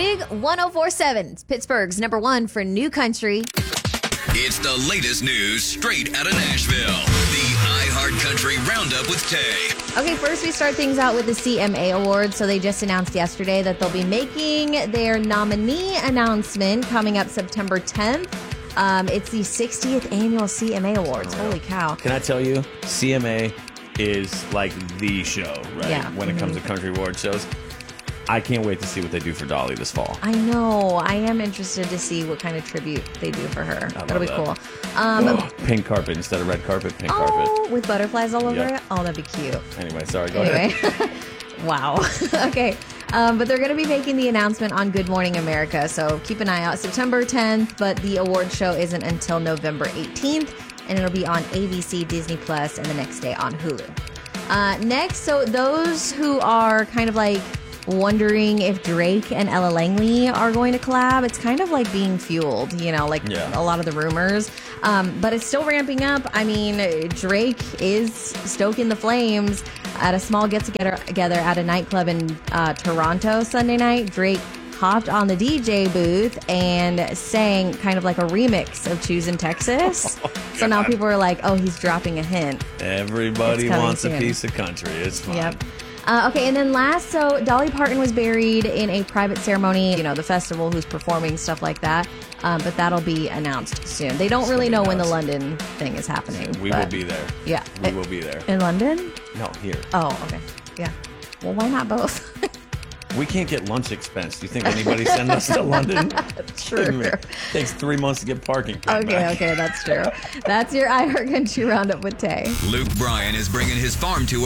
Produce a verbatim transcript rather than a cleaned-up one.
Big one oh four point seven, Pittsburgh's number one for new country. It's the latest news straight out of Nashville. The iHeart Country Roundup with Tay. Okay, first we start things out with the C M A Awards. So they just announced yesterday that they'll be making their nominee announcement coming up September tenth. Um, it's the sixtieth annual C M A Awards. Holy cow. Can I tell you, C M A is like the show, right? Yeah. When it comes to country award shows. I can't wait to see what they do for Dolly this fall. I know. I am interested to see what kind of tribute they do for her. That'll be that. cool. Um, oh, pink carpet instead of red carpet, pink oh, carpet. with butterflies all over Yep. it? Oh, that'd be cute. Anyway, sorry, go Anyway. ahead. Wow. Okay. Um, but they're going to be making the announcement on Good Morning America, so keep an eye out. September tenth, but the award show isn't until November eighteenth, and it'll be on A B C, Disney Plus, and the next day on Hulu. Uh, next, so those who are kind of like wondering if Drake and Ella Langley are going to collab, it's kind of like being fueled, you know, like Yeah. a lot of the rumors. Um, but it's still ramping up. I mean, Drake is stoking the flames at a small get-together together at a nightclub in uh, Toronto Sunday night. Drake hopped on the D J booth and sang kind of like a remix of Choosing Texas. Oh, so now God. people are like, oh, he's dropping a hint. Everybody It's coming wants soon. a piece of country. It's fine. Yep. Uh, okay, and then last, so Dolly Parton was buried in a private ceremony, you know, the festival, who's performing, stuff like that. Um, but that'll be announced soon. They don't It's really gonna know be when the nuts. London thing is happening. We but- will be there. Yeah. We will be there. In London? No, here. Oh, okay. Yeah. Well, why not both? We can't get lunch expense. Do you think anybody send us to London? Kidding me. True. Takes three months to get parking. Come Okay, back. okay, that's true. That's your iHeart Country Roundup with Tay. Luke Bryan is bringing his farm tour